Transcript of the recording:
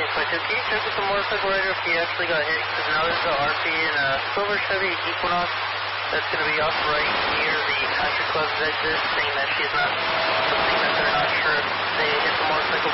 Can you check with the motorcycle rider if he actually got hit? Because now there's a RP and a silver Chevy Equinox that's going to be off right near the Country Club's exit, saying that they're not sure if they hit the motorcycle